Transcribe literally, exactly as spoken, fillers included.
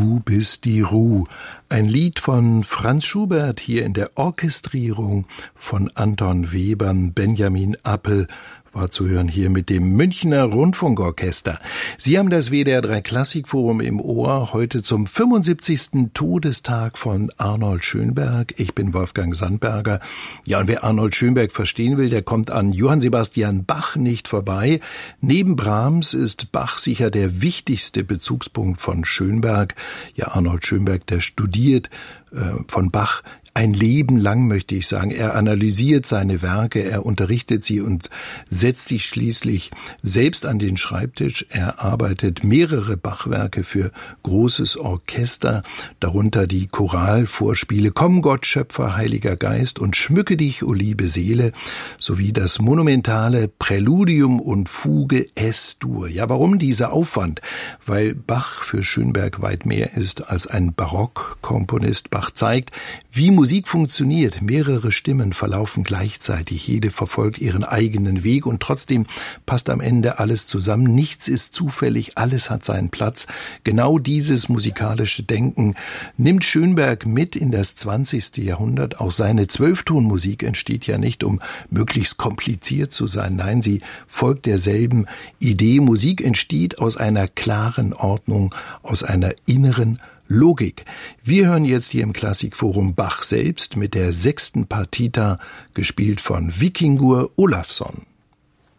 Du bist die Ruh. Ein Lied von Franz Schubert hier in der Orchestrierung von Anton Webern. Benjamin Appel war zu hören hier mit dem Münchner Rundfunkorchester. Sie haben das W D R drei Klassikforum im Ohr, heute zum fünfundsiebzigsten Todestag von Arnold Schönberg. Ich bin Wolfgang Sandberger. Ja, und wer Arnold Schönberg verstehen will, der kommt an Johann Sebastian Bach nicht vorbei. Neben Brahms ist Bach sicher der wichtigste Bezugspunkt von Schönberg. Ja, Arnold Schönberg, der studiert äh, von Bach ein Leben lang, möchte ich sagen. Er analysiert seine Werke, er unterrichtet sie und setzt sich schließlich selbst an den Schreibtisch. Er arbeitet mehrere Bachwerke für großes Orchester, darunter die Choralvorspiele Komm Gott, Schöpfer, Heiliger Geist und Schmücke dich, o liebe Seele, sowie das monumentale Präludium und Fuge Es-Dur. Ja, warum dieser Aufwand? Weil Bach für Schönberg weit mehr ist als ein Barockkomponist. Bach zeigt, wie Musik funktioniert. Mehrere Stimmen verlaufen gleichzeitig. Jede verfolgt ihren eigenen Weg und trotzdem passt am Ende alles zusammen. Nichts ist zufällig, alles hat seinen Platz. Genau dieses musikalische Denken nimmt Schönberg mit in das zwanzigste Jahrhundert. Auch seine Zwölftonmusik entsteht ja nicht, um möglichst kompliziert zu sein. Nein, sie folgt derselben Idee. Musik entsteht aus einer klaren Ordnung, aus einer inneren Logik. Wir hören jetzt hier im Klassikforum Bach selbst mit der sechsten Partita, gespielt von Víkingur Ólafsson.